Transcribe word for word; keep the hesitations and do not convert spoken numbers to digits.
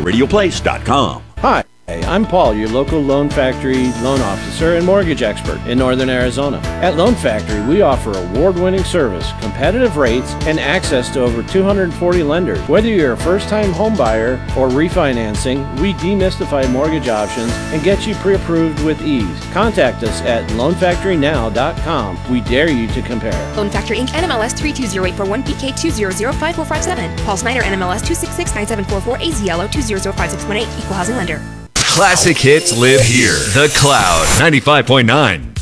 radio place dot com. Hi, I'm Paul, your local Loan Factory loan officer and mortgage expert in Northern Arizona. At Loan Factory, we offer award-winning service, competitive rates, and access to over two hundred forty lenders. Whether you're a first-time home buyer or refinancing, we demystify mortgage options and get you pre-approved with ease. Contact us at loan factory now dot com. We dare you to compare. Loan Factory Incorporated. N M L S three two zero eight four one, P K two zero zero five four five seven. Paul Snyder, N M L S two six six nine seven four four, A Z L O two zero zero five six one eight, Equal Housing Lender. Classic hits live here. The Cloud, ninety-five point nine.